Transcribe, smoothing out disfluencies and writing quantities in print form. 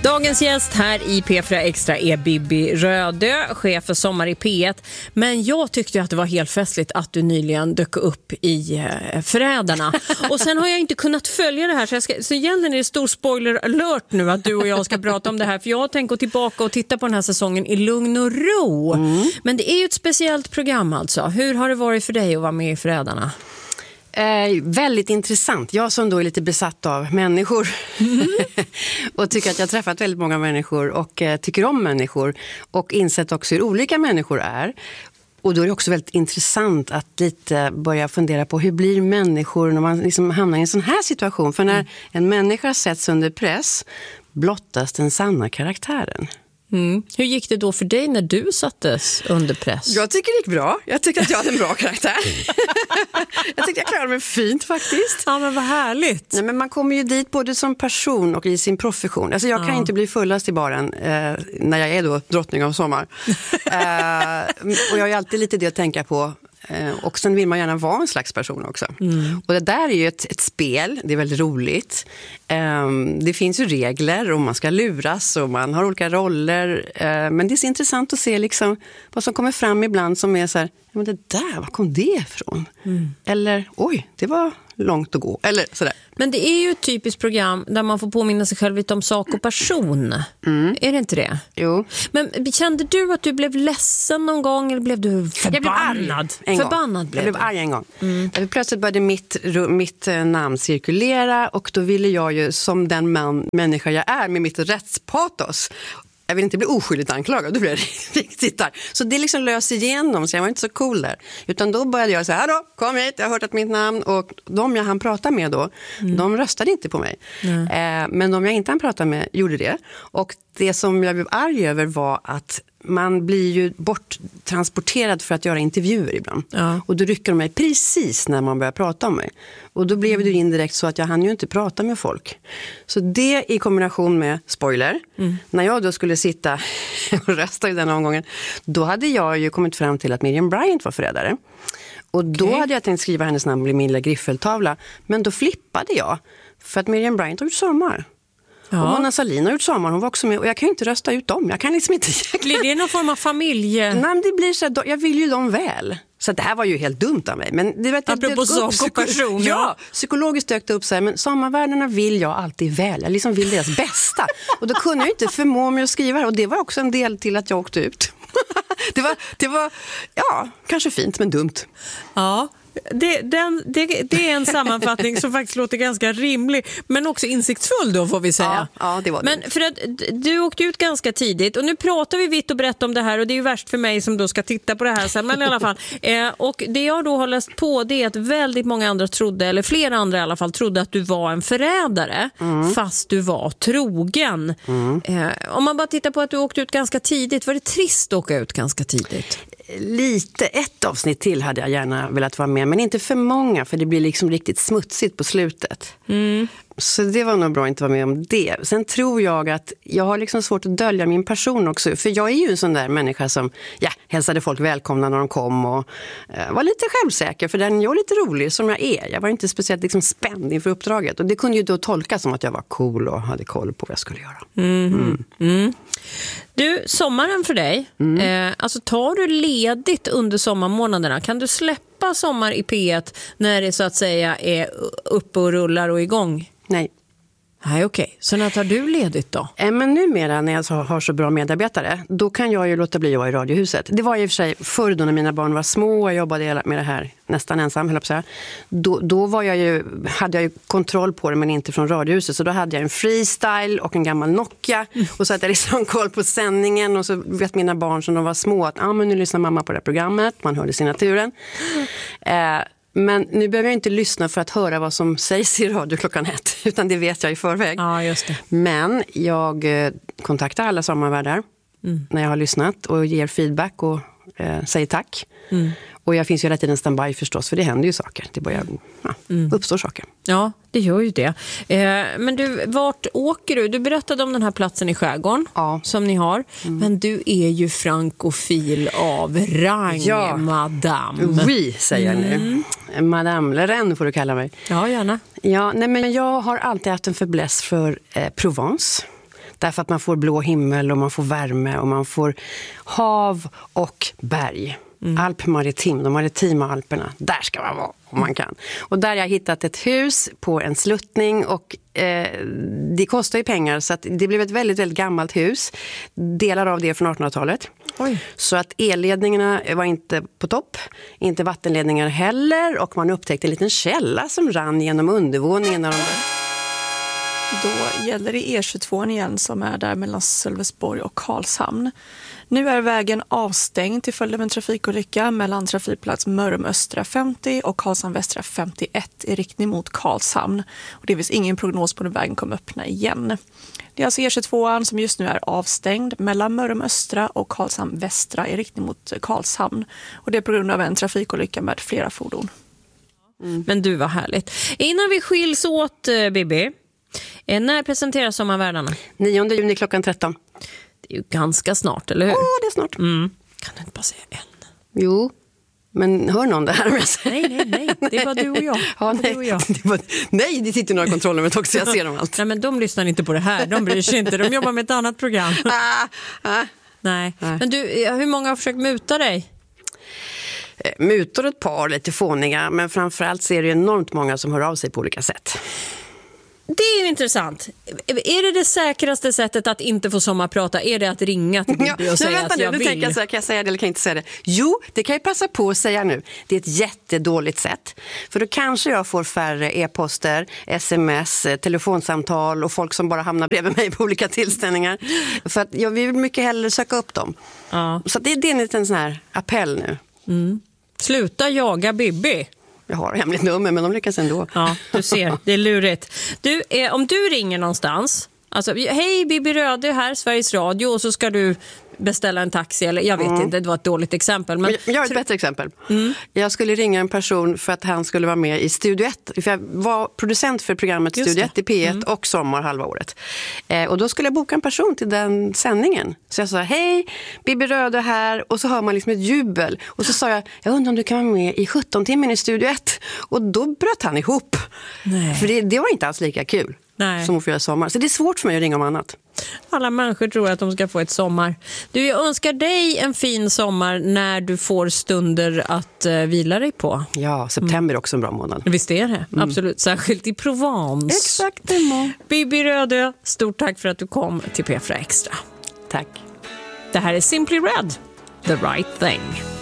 Dagens gäst här i P4 Extra är Bibi Rödö, chef för Sommar i P1. Men jag tyckte att det var helt festligt att du nyligen dök upp i Förrädarna. Och sen har jag inte kunnat följa det här. Så egentligen är det stor spoiler alert nu att du och jag ska prata om det här. För jag tänker gå tillbaka och titta på den här säsongen i lugn och ro. Men det är ju ett speciellt program alltså. Hur har det varit för dig att vara med i Förrädarna? Väldigt intressant. Jag som då är lite besatt av människor och tycker att jag har träffat väldigt många människor och tycker om människor och insett också hur olika människor är. Och då är det också väldigt intressant att lite börja fundera på hur blir människor när man liksom hamnar i en sån här situation. För när en människa sätts under press blottas den sanna karaktären. Hur gick det då för dig när du sattes under press? Jag tycker det gick bra. Jag tycker att jag hade en bra karaktär. Jag tyckte jag klarade mig fint faktiskt. Ja, men vad härligt. Nej, men man kommer ju dit både som person och i sin profession. Alltså jag kan inte bli fullast i baren när jag är då drottning av sommar. Och jag har ju alltid lite det att tänka på. Och sen vill man gärna vara en slags person också. Och det där är ju ett spel, det är väldigt roligt. Det finns ju regler och man ska luras och man har olika roller. Men det är så intressant att se liksom vad som kommer fram ibland som är så här, men det där, var kom det ifrån? Eller, oj, det var långt att gå. Eller sådär. Men det är ju ett typiskt program där man får påminna sig själv lite om sak och person. Är det inte det? Jo. Men kände du att du blev ledsen någon gång eller blev du förbannad? Jag blev arg en gång. Plötsligt började mitt namn cirkulera och då ville jag ju som den människa jag är med mitt rättspatos. Jag vill inte bli oskyldigt anklagad, då blir jag riktigt där. Så det liksom lös igenom, så jag var inte så cool där. Utan då började jag säga, då, kom hit, jag har hört att mitt namn. Och de jag hann prata med då, de röstade inte på mig. Men de jag inte hann prata med gjorde det. Och det som jag blev arg över var att man blir ju borttransporterad för att göra intervjuer ibland. Ja. Och då rycker de mig precis när man börjar prata om mig. Och då blev det indirekt så att jag hann ju inte prata med folk. Så det i kombination med spoiler. När jag då skulle sitta och rösta i den omgången, då hade jag ju kommit fram till att Miriam Bryant var förrädare. Och då hade jag tänkt skriva hennes namn på min lilla griffeltavla. Men då flippade jag. För att Miriam Bryant har gjort Sommar. Ja. Och Mona Sahlin har gjort Sommar, hon var också med. Och jag kan ju inte rösta ut dem. Jag kan liksom inte... Blir det någon form av familje? Nej, men det blir så att jag vill ju dem väl. Så det här var ju helt dumt av mig. Men det vet apropå sak och person. Ja, psykologiskt dök det upp så här. Men sommarvärdarna vill jag alltid väl. Jag liksom vill deras bästa. Och då kunde jag inte förmå mig att skriva. Och det var också en del till att jag åkte ut. det var ja, kanske fint men dumt. Ja. Det är en sammanfattning som faktiskt låter ganska rimlig, men också insiktsfull då, får vi säga. Ja, det var det. Men för att du åkte ut ganska tidigt, och nu pratar vi vitt och brett om det här, och det är ju värst för mig som då ska titta på det här sen, men i alla fall. Och det jag då har läst på, det är att väldigt många andra trodde, eller flera andra i alla fall, trodde att du var en förrädare, fast du var trogen. Om man bara tittar på att du åkte ut ganska tidigt, var det trist att åka ut ganska tidigt? Lite, ett avsnitt till hade jag gärna velat vara med, men inte för många, för det blir liksom riktigt smutsigt på slutet. Så det var nog bra att inte vara med om det. Sen tror jag att jag har liksom svårt att dölja min person också, för jag är ju en sån där människa som hälsade folk välkomna när de kom och var lite självsäker, för den jag är lite rolig som jag är. Jag var inte speciellt liksom spänd inför uppdraget, och det kunde ju då tolkas som att jag var cool och hade koll på vad jag skulle göra. Du, sommaren för dig, alltså tar du ledigt under sommarmånaderna? Kan du släppa Sommar i P1 när det så att säga är uppe och rullar och igång? Nej. Nej, okej. Så när tar du ledigt då? Men numera när jag har så bra medarbetare, då kan jag ju låta bli att vara i Radiohuset. Det var i och för sig förr då när mina barn var små och jag jobbade med det här nästan ensam, höll jag på att säga. Då hade jag ju kontroll på det, men inte från Radiohuset. Så då hade jag en freestyle och en gammal Nokia. Och så hade jag liksom koll på sändningen. Och så vet mina barn som de var små att men nu lyssnar mamma på det här programmet. Man hörde signaturen. Men nu behöver jag inte lyssna för att höra vad som sägs i radio klockan 1, utan det vet jag i förväg. Ja, just det. Men jag kontaktar alla sommarvärdar när jag har lyssnat och ger feedback och säger tack. Och jag finns ju hela tiden standby förstås, för det händer ju saker. Det börjar uppstår saker. Ja, det gör ju det. Men du, vart åker du? Du berättade om den här platsen i skärgården som ni har. Men du är ju frankofil av rang, madame. Oui, säger jag nu. Madame Leren får du kalla mig. Ja, gärna. Ja, nej, men jag har alltid haft en fäbless för Provence. Därför att man får blå himmel och man får värme och man får hav och berg. Alp maritim, de maritima Alperna, där ska man vara om man kan. Och där har jag hittat ett hus på en sluttning och det kostar ju pengar så att det blev ett väldigt, väldigt gammalt hus. Delar av det från 1800-talet. Oj. Så att elledningarna var inte på topp, inte vattenledningar heller och man upptäckte en liten källa som rann genom undervåningen. Då gäller det E22 igen som är där mellan Sölvesborg och Karlshamn. Nu är vägen avstängd till följd av en trafikolycka mellan trafikplats Mörrum Östra 50 och Karlshamn Västra 51 i riktning mot Karlshamn. Och det finns ingen prognos på när vägen kommer öppna igen. Det är alltså E22 som just nu är avstängd mellan Mörrum Östra och Karlshamn Västra i riktning mot Karlshamn. Och det är på grund av en trafikolycka med flera fordon. Men du, var härligt. Innan vi skiljs åt, Bibi, när presenteras Sommarvärdarna? 9 juni klockan 13. Det är ju ganska snart, eller hur? Ja, det är snart. Kan du inte bara säga en? Jo, men hör någon det här? Nej. Det är bara du och jag. Ja, nej, det sitter några kontrollrummet också, jag ser dem allt. Nej, men de lyssnar inte på det här. De bryr sig inte. De jobbar med ett annat program. Nej. Men du, hur många har försökt muta dig? Mutor ett par, lite fåniga, men framförallt så är det enormt många som hör av sig på olika sätt. Det är ju intressant. Är det säkraste sättet att inte få sommarprata? Är det att ringa till Bibi och säga att jag vill? Tänker jag, kan jag säga det eller kan jag inte säga det? Jo, det kan jag passa på att säga nu. Det är ett jättedåligt sätt. För då kanske jag får färre e-poster, sms, telefonsamtal och folk som bara hamnar bredvid mig på olika tillställningar. För att jag vill mycket hellre söka upp dem. Ja. Så det är en liten sån här appell nu. Sluta jaga Bibi. Jag har hemligt nummer, men de lyckas ändå. Ja, du ser, det är lurigt. Du, om du ringer någonstans, alltså, hej Bibi Rödö här, Sveriges Radio, och så ska du beställa en taxi, eller jag vet inte, det var ett dåligt exempel. Men jag har ett bättre exempel. Jag skulle ringa en person för att han skulle vara med i Studio 1. För jag var producent för programmet Studio 1 i P1 och Sommar halva året. Och då skulle jag boka en person till den sändningen. Så jag sa, hej, Bibi Rödö här. Och så hör man liksom ett jubel. Och så sa jag undrar om du kan vara med i 17 timmen i Studio 1. Och då bröt han ihop. Nej. För det var inte alls lika kul. Nej. Som att få göra sommar. Så det är svårt för mig att ringa om annat. Alla människor tror att de ska få ett sommar. Du, jag önskar dig en fin sommar när du får stunder att vila dig på. Ja, september är också en bra månad. Visst är det, absolut. Särskilt i Provence. Exakt. Bibi Rödö, stort tack för att du kom till P4 Extra. Tack. Det här är Simply Red, The Right Thing.